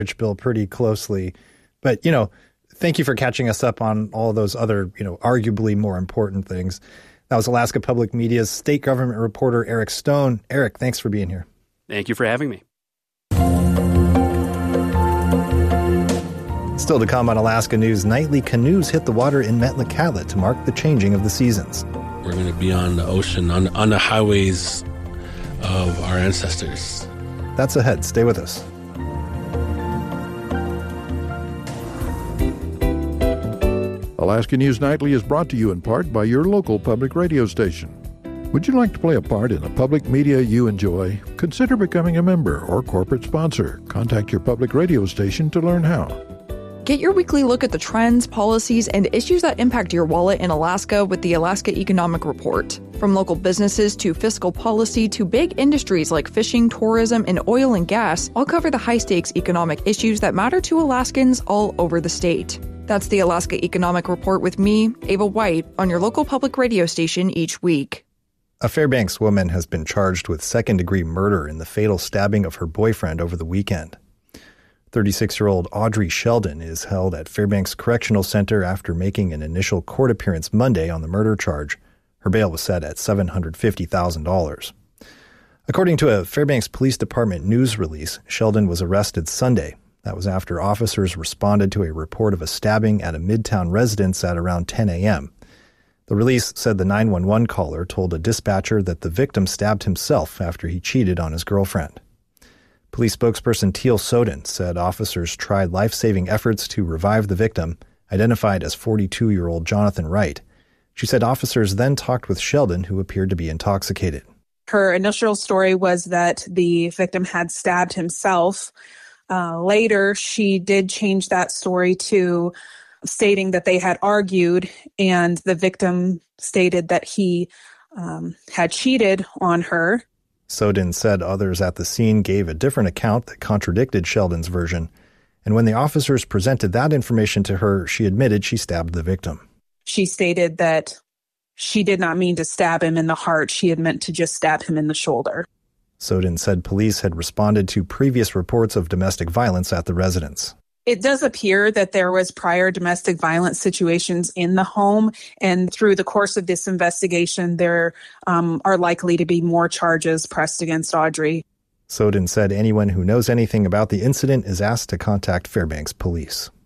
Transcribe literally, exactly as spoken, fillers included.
bill pretty closely. But, you know, thank you for catching us up on all those other, you know, arguably more important things. That was Alaska Public Media's state government reporter, Eric Stone. Eric, thanks for being here. Thank you for having me. Still to come on Alaska News Nightly, canoes hit the water in Metlakatla to mark the changing of the seasons. We're going to be on the ocean, on, on the highways of our ancestors. That's ahead. Stay with us. Alaska News Nightly is brought to you in part by your local public radio station. Would you like to play a part in a public media you enjoy? Consider becoming a member or corporate sponsor. Contact your public radio station to learn how. Get your weekly look at the trends, policies, and issues that impact your wallet in Alaska with the Alaska Economic Report. From local businesses to fiscal policy to big industries like fishing, tourism, and oil and gas, I'll cover the high-stakes economic issues that matter to Alaskans all over the state. That's the Alaska Economic Report with me, Ava White, on your local public radio station each week. A Fairbanks woman has been charged with second-degree murder in the fatal stabbing of her boyfriend over the weekend. thirty-six-year-old Audrey Sheldon is held at Fairbanks Correctional Center after making an initial court appearance Monday on the murder charge. Her bail was set at seven hundred fifty thousand dollars. According to a Fairbanks Police Department news release, Sheldon was arrested Sunday. That was after officers responded to a report of a stabbing at a Midtown residence at around ten a.m. The release said the nine one one caller told a dispatcher that the victim stabbed himself after he cheated on his girlfriend. Police spokesperson Teal Soden said officers tried life-saving efforts to revive the victim, identified as forty-two-year-old Jonathan Wright. She said officers then talked with Sheldon, who appeared to be intoxicated. Her initial story was that the victim had stabbed himself. Uh, later, she did change that story to stating that they had argued, and the victim stated that he um, had cheated on her. Soden said others at the scene gave a different account that contradicted Sheldon's version, and when the officers presented that information to her, she admitted she stabbed the victim. She stated that she did not mean to stab him in the heart. She had meant to just stab him in the shoulder. Soden said police had responded to previous reports of domestic violence at the residence. It does appear that there was prior domestic violence situations in the home, and through the course of this investigation, there um, are likely to be more charges pressed against Audrey. Soden said anyone who knows anything about the incident is asked to contact Fairbanks Police.